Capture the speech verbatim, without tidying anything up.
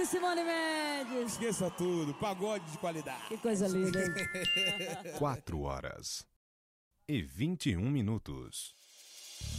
de Simone Mendes. Esqueça tudo, pagode de qualidade. Que coisa linda, hein? Quatro horas e vinte e um minutos.